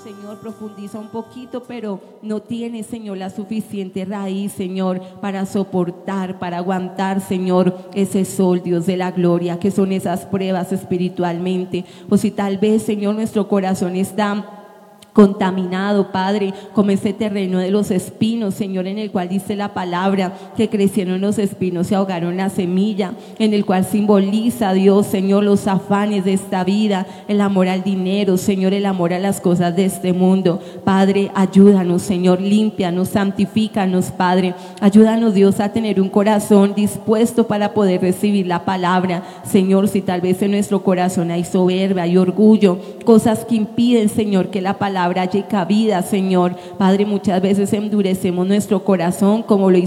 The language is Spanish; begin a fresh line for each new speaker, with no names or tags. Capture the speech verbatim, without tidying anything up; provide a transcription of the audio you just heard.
Señor, profundiza un poquito, pero no tiene, Señor, la suficiente raíz, Señor, para soportar, para aguantar, Señor, ese sol, Dios de la gloria, que son esas pruebas espiritualmente. O si tal vez, Señor, nuestro corazón está contaminado, Padre, como ese terreno de los espinos, Señor, en el cual dice la palabra que crecieron los espinos, se ahogaron la semilla, en el cual simboliza, Dios, Señor, los afanes de esta vida, el amor al dinero, Señor, el amor a las cosas de este mundo. Padre, ayúdanos, Señor, límpianos, santifícanos, Padre, ayúdanos, Dios, a tener un corazón dispuesto para poder recibir la palabra. Señor, si tal vez en nuestro corazón hay soberbia, hay orgullo, cosas que impiden, Señor, que la palabra haya cabida, Señor, Padre, muchas veces endurecemos nuestro corazón como lo